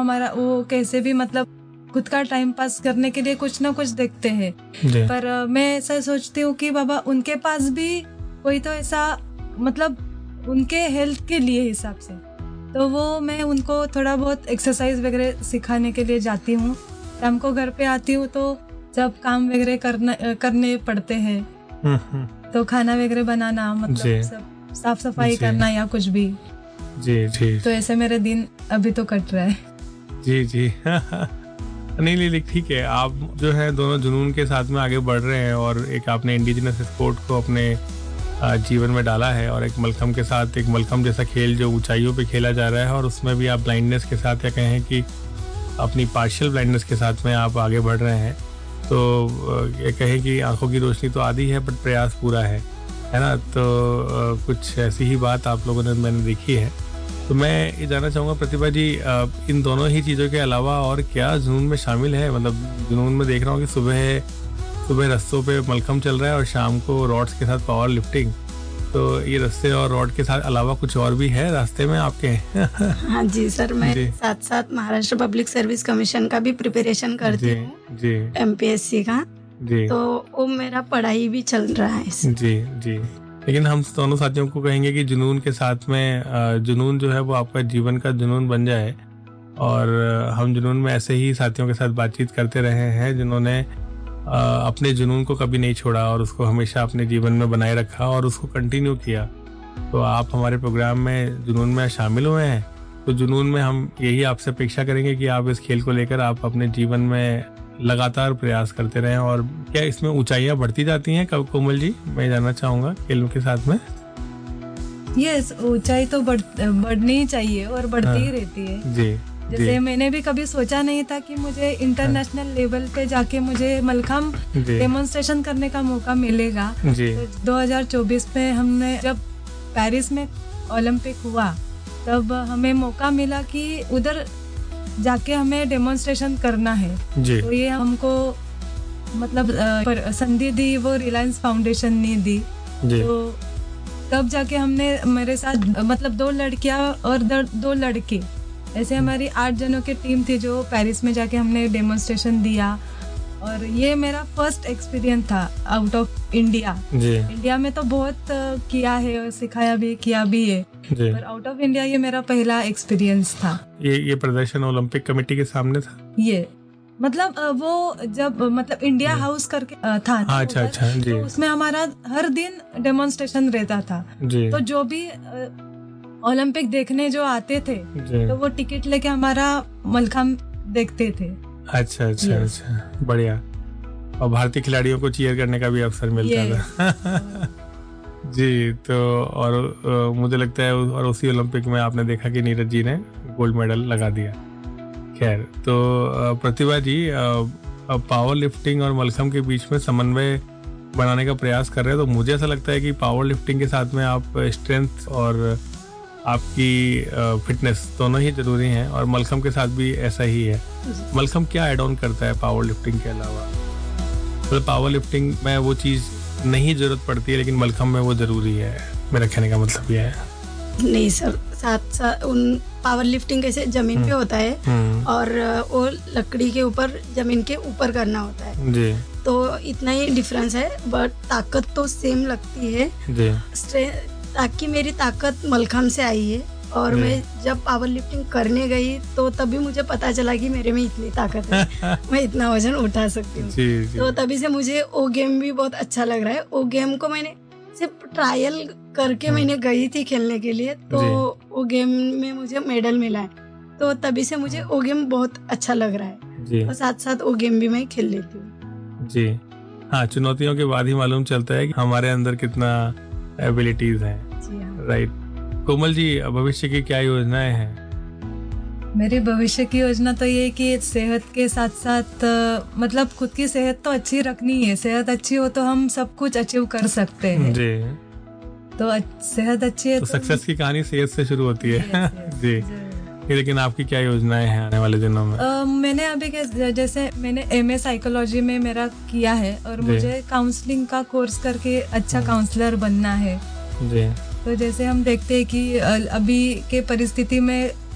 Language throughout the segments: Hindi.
हमारा वो कैसे भी मतलब खुद का टाइम पास करने के लिए कुछ ना कुछ देखते हैं, पर मैं ऐसा सोचती हूँ कि बाबा उनके पास भी कोई तो ऐसा मतलब उनके हेल्थ के लिए हिसाब से, तो वो मैं उनको थोड़ा बहुत एक्सरसाइज वगैरह सिखाने के लिए जाती हूँ। शाम को घर पे आती हूँ तो जब काम वगैरह करने पड़ते हैं तो खाना वगैरह बनाना, मतलब सब साफ सफाई करना या कुछ भी। जी तो ऐसे मेरे दिन अभी तो कट रहा है। जी नहीं ठीक है। आप जो है दोनों जुनून के साथ में आगे बढ़ रहे हैं और एक आपने इंडिजिनस स्पोर्ट को अपने जीवन में डाला है और एक मलखम के साथ, एक मलखम जैसा खेल जो ऊंचाइयों पे खेला जा रहा है और उसमें भी आप ब्लाइंडनेस के साथ, या कहें कि अपनी पार्शियल ब्लाइंडनेस के साथ में आप आगे बढ़ रहे हैं। तो ये कहें कि आंखों की रोशनी तो आधी है बट प्रयास पूरा है ना। तो कुछ ऐसी ही बात आप लोगों ने मैंने देखी है। तो मैं ये जानना चाहूँगा प्रतिभा जी, इन दोनों ही चीज़ों के अलावा और क्या जुनून में शामिल है? मतलब जुनून में देख रहा हूँ कि सुबह रस्तों पे मलखम चल रहा है और शाम को रॉड्स के साथ पावर लिफ्टिंग। तो ये रस्ते और रॉड के साथ अलावा कुछ और भी है रास्ते में आपके? हाँ जी सर, मैं साथ साथ महाराष्ट्र पब्लिक सर्विस कमीशन का भी प्रिपरेशन करती हूँ, MPSC का। तो वो मेरा पढ़ाई भी चल रहा है। जी। लेकिन हम दोनों साथियों को कहेंगे कि जुनून के साथ में जुनून जो है वो आपका जीवन का जुनून बन जाए। और हम जुनून में ऐसे ही साथियों के साथ बातचीत करते रहे हैं जिन्होंने अपने जुनून को कभी नहीं छोड़ा और उसको हमेशा अपने जीवन में बनाए रखा और उसको कंटिन्यू किया। तो आप हमारे प्रोग्राम में जुनून में शामिल हुए हैं, तो जुनून में हम यही आपसे अपेक्षा करेंगे कि आप इस खेल को लेकर आप अपने जीवन में लगातार प्रयास करते रहें। और क्या इसमें ऊंचाइयां बढ़ती जाती हैं कोमल जी? मैं जानना चाहूँगा खेलों के साथ में। यस, ऊंचाई तो बढ़नी ही चाहिए और बढ़ती ही रहती है। जैसे मैंने भी कभी सोचा नहीं था कि मुझे इंटरनेशनल लेवल पे जाके मुझे मलखम डेमोन्स्ट्रेशन करने का मौका मिलेगा। तो 2024 में हमने जब पेरिस में ओलंपिक हुआ तब हमें मौका मिला कि उधर जाके हमें डेमोन्स्ट्रेशन करना है। तो ये हमको मतलब संधि दी वो रिलायंस फाउंडेशन ने दी। तो तब जाके हमने, मेरे साथ मतलब 2 लड़कियां और 2 लड़के, ऐसे हमारी 8 जनों की टीम थी जो पेरिस में जाके हमने डेमोन्स्ट्रेशन दिया। और ये मेरा फर्स्ट एक्सपीरियंस था आउट ऑफ इंडिया। इंडिया में तो बहुत किया है और सिखाया भी, किया भी है, पर आउट ऑफ इंडिया ये मेरा पहला एक्सपीरियंस था। ये प्रदर्शन ओलंपिक कमेटी के सामने था? ये मतलब वो जब मतलब इंडिया हाउस करके था। अच्छा जी। तो उसमें हमारा हर दिन डेमोन्स्ट्रेशन रहता था। तो जो भी ओलंपिक देखने जो आते थे तो वो टिकट लेके हमारा मलखम देखते थे। अच्छा, बढ़िया। और भारतीय खिलाड़ियों को चीयर करने का भी अवसर मिलता था। जी। तो और मुझे लगता है और उसी ओलंपिक में आपने देखा कि नीरज जी ने गोल्ड मेडल लगा दिया। खैर, तो प्रतिभा जी पावर लिफ्टिंग और मलखम के बीच में समन्वय बनाने का प्रयास कर रहे हैं। तो मुझे ऐसा लगता है कि पावर लिफ्टिंग के साथ में आप स्ट्रेंथ और आपकी फिटनेस दोनों ही जरूरी हैं और मलखम के साथ भी ऐसा ही है। मलखम क्या ऐड ऑन करता है पावर लिफ्टिंग के अलावा? मतलब पावर लिफ्टिंग में वो चीज़ नहीं जरूरत पड़ती है लेकिन मलखम में वो जरूरी है, मेरा कहने का मतलब ये है। नहीं सर, साथ उन पावर लिफ्टिंग कैसे जमीन पे होता है और वो लकड़ी के ऊपर, जमीन के ऊपर करना होता है जी। तो इतना ही डिफरेंस है, बट ताकत तो सेम लगती है जी। ताकि मेरी ताकत मलखम से आई है और मैं जब पावर लिफ्टिंग करने गई तो तभी मुझे पता चला कि मेरे में इतनी ताकत है, मैं इतना वजन उठा सकती हूँ। तो तभी से मुझे वो गेम भी बहुत अच्छा लग रहा है। वो गेम को मैंने सिर्फ ट्रायल करके मैंने गई थी खेलने के लिए, तो वो गेम में मुझे मेडल मिला है। तो तभी से मुझे वो गेम बहुत अच्छा लग रहा है और साथ साथ वो गेम भी मैं खेल लेती हूँ जी। हाँ, चुनौतियों के बाद ही मालूम चलता है कि हमारे अंदर कितना एबिलिटीज हैं। राइट। कोमल जी, भविष्य की क्या योजनाएं हैं? मेरी भविष्य की योजना तो ये कि सेहत के साथ साथ मतलब खुद की सेहत तो अच्छी रखनी है। सेहत अच्छी हो तो हम सब कुछ अचीव कर सकते हैं जी। तो सेहत अच्छी है तो सक्सेस की कहानी सेहत से शुरू होती है जी। लेकिन आपकी क्या योजनाएं हैं आने वाले दिनों में? मैंने अभी जैसे मैंने MA साइकोलॉजी में मेरा किया है और मुझे काउंसलिंग का कोर्स करके अच्छा काउंसलर बनना है जी। तो जैसे हम देखते हैं कि अभी के परिस्थिति में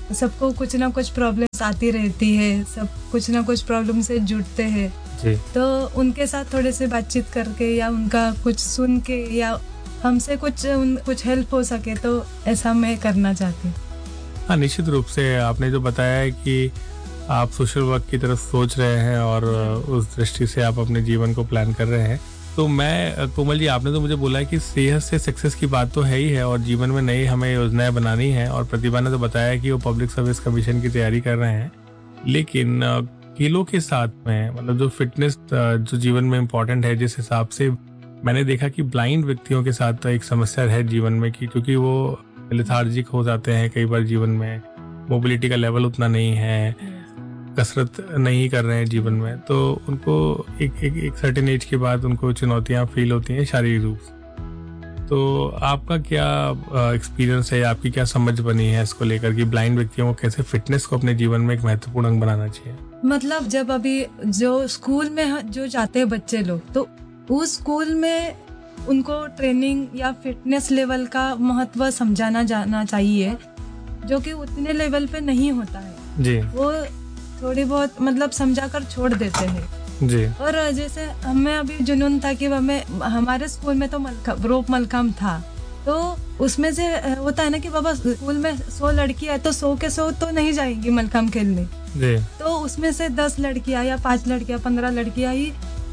सबको कुछ ना कुछ प्रॉब्लम्स आती रहती है, सब कुछ ना कुछ प्रॉब्लम से जुड़ते हैं जी। तो उनके साथ थोड़े से बातचीत करके या उनका कुछ सुन के या हमसे कुछ हेल्प हो सके तो ऐसा मैं करना चाहती हूँ। हाँ, निश्चित रूप से आपने जो बताया है कि आप सोशल वर्क की तरफ सोच रहे हैं और उस दृष्टि से आप अपने जीवन को प्लान कर रहे हैं, तो मैं कोमल जी, आपने तो मुझे बोला है कि सेहत से सक्सेस की बात तो है ही है और जीवन में नई हमें योजनाएं बनानी है, और प्रतिभा ने तो बताया कि वो पब्लिक सर्विस कमीशन की तैयारी कर रहे हैं। लेकिन खेलों के साथ में मतलब जो फिटनेस जो जीवन में इम्पोर्टेंट है, जिस हिसाब से मैंने देखा कि ब्लाइंड व्यक्तियों के साथ एक समस्या है जीवन में कि क्योंकि वो लेथार्जिक हो जाते हैं कई बार जीवन में, मोबिलिटी का लेवल उतना नहीं है, कसरत नहीं कर रहे हैं जीवन में, तो उनको एक सर्टेन एज के बाद उनको चुनौतियां फील होती हैं शारीरिक रूप से। तो आपका क्या एक्सपीरियंस है, आपकी क्या समझ बनी है इसको लेकर कि ब्लाइंड व्यक्तियों को कैसे फिटनेस को अपने जीवन में एक महत्वपूर्ण अंग बनाना चाहिए? मतलब जब अभी जो स्कूल में जो जाते हैं बच्चे लोग, तो उस स्कूल में उनको ट्रेनिंग या फिटनेस लेवल का महत्व समझाना जाना चाहिए, जो कि उतने लेवल पे नहीं होता है जी। वो थोड़ी बहुत मतलब समझा कर छोड़ देते हैं जी। और जैसे हमें अभी जुनून था कि हमारे स्कूल में तो रोप मलखम था, तो उसमें से होता है ना कि बाबा स्कूल में 100 लड़कियां है तो 100 के 100 तो नहीं जाएंगी मलखम खेलने जी। तो उसमें से 10 लड़कियां या 5 लड़कियां 15 लड़कियां ही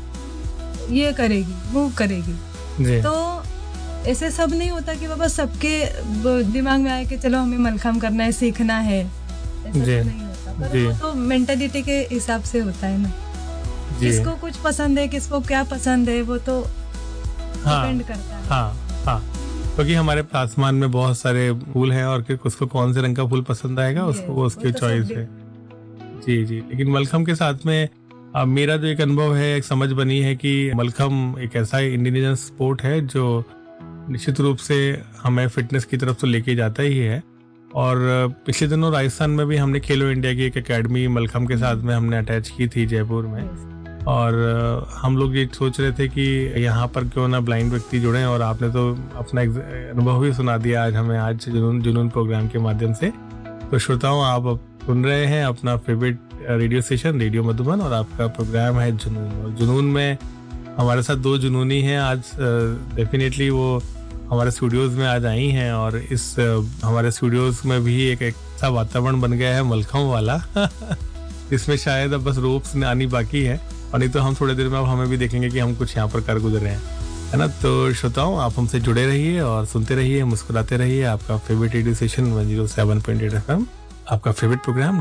ये करेगी, मूव करेगी जी। तो ऐसे सब नहीं होता कि बाबा सबके दिमाग में आए कि चलो हमें मलखम करना है, सीखना है, ऐसा तो नहीं होता। पर वो तो मेंटालिटी के हिसाब से होता है ना, किसको कुछ पसंद है, किसको क्या पसंद है, वो तो डिपेंड करता है। हाँ, क्योंकि हमारे आसमान में बहुत सारे फूल हैं और उसको कौन से रंग का फूल पसंद आएगा उसको वो उसकी चॉइस है। जी जी। लेकिन मलखम के साथ में मेरा जो एक अनुभव है, एक समझ बनी है कि मलखम एक ऐसा इंडिजिनस स्पोर्ट है जो निश्चित रूप से हमें फिटनेस की तरफ तो लेके जाता ही है। और पिछले दिनों राजस्थान में भी हमने खेलो इंडिया की एक एकेडमी मलखम के साथ में हमने अटैच की थी जयपुर में, और हम लोग ये सोच रहे थे कि यहाँ पर क्यों ना ब्लाइंड व्यक्ति जुड़े, और आपने तो अपना अनुभव भी सुना दिया आज हमें, आज जुनून प्रोग्राम के माध्यम से। तो श्रोताओं, आप सुन रहे हैं अपना favourite radio station radio Madhuban और आपका प्रोग्राम है जुनून। और जुनून में हमारे साथ 2 जुनूनी हैं आज, डेफिनेटली वो हमारे स्टूडियोज में आज आई हैं, और इस हमारे स्टूडियोज में भी एक ऐसा वातावरण बन गया है मलखम वाला जिसमें शायद अब बस रोप्स आनी बाकी है, और नहीं तो हम थोड़ी देर में अब हमें भी देखेंगे कि हम कुछ यहाँ पर कर गुजरे हैं, है ना। तो श्रोताओं, आप हमसे जुड़े रहिए और सुनते रहिए, मुस्कुराते रहिए। आपका फेवरेट रेडियो स्टेशन 107.8 FM, आपका फेवरेट प्रोग्राम